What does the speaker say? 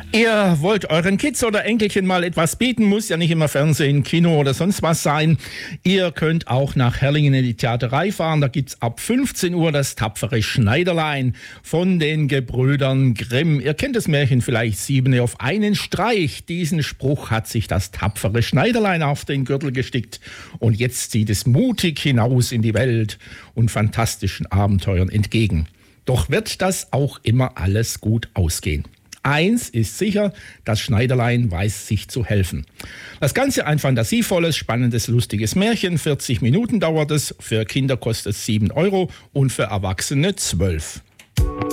Ihr wollt euren Kids oder Enkelchen mal etwas bieten, muss ja nicht immer Fernsehen, Kino oder sonst was sein. Ihr könnt auch nach Herrlingen in die Theaterei fahren. Da gibt's ab 15 Uhr das tapfere Schneiderlein von den Gebrüdern Grimm. Ihr kennt das Märchen vielleicht, 7 auf einen Streich. Diesen Spruch hat sich das tapfere Schneiderlein auf den Gürtel gestickt. Und jetzt zieht es mutig hinaus in die Welt und fantastischen Abenteuern entgegen. Doch wird das auch immer alles gut ausgehen. Eins ist sicher, das Schneiderlein weiß sich zu helfen. Das Ganze ein fantasievolles, spannendes, lustiges Märchen. 40 Minuten dauert es, für Kinder kostet es 7 € und für Erwachsene 12.